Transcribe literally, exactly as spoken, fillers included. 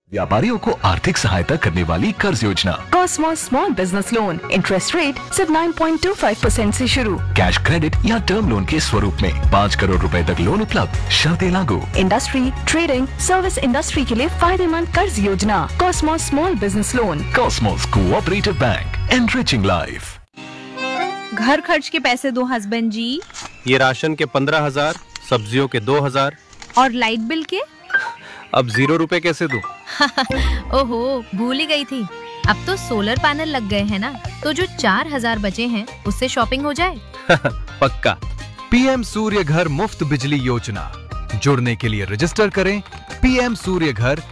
व्यापारियों को आर्थिक सहायता करने वाली कर्ज योजना Cosmos small business loan interest rate सिर्फ nine point two five percent से शुरू। कैश क्रेडिट या टर्म लोन के स्वरूप में पाँच करोड़ रुपए तक लोन उपलब्ध, शर्तें लागू। इंडस्ट्री, ट्रेडिंग, सर्विस इंडस्ट्री के लिए फायदेमंद कर्ज योजना Cosmos small business loan. Cosmos cooperative bank, enriching life. घर खर्च के पैसे दो हस्बैंड जी। ये राशन के पंद्रह हजार, सब्जियों के दो हजार और लाइट बिल के? अब जीरो रुपए कैसे दूं? ओहो, भूल ही गई थी। अब तो सोलर पैनल लग गए हैं ना, तो जो चार हजार बचे हैं उससे शॉपिंग हो जाए। पक्का। पीएम सूर्य घर मुफ्त बिजली योजना। जुड़ने के लिए रजिस्टर करें पी एम सूर्य घर